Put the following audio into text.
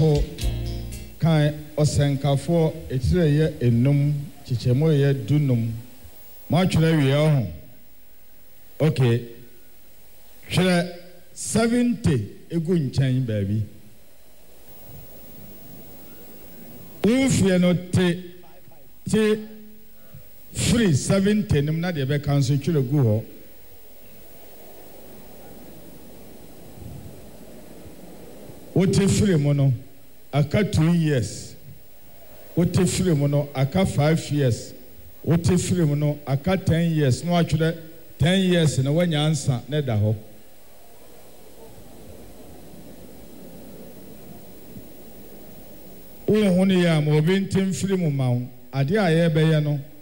Osofo kan osenkafo etire ye enum chichemo ye dunum ma twere wie ho okay twere 70 egu nchan baabi ufie no te free 70 nim na de be cancel twere gu ho wote free mo no aka 2 years wote free mo no aka 5 years wote free mo no aka 10 years no atwere 10 years na wanya ansa na da ho wo hunu ya mo bintim free mo mawo ade a ye be ye no